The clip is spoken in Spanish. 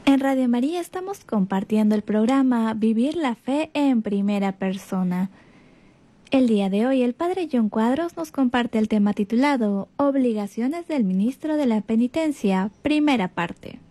En Radio María estamos compartiendo el programa Vivir la Fe en Primera Persona. El día de hoy el Padre John Cuadros nos comparte el tema titulado Obligaciones del Ministro de la Penitencia, primera parte.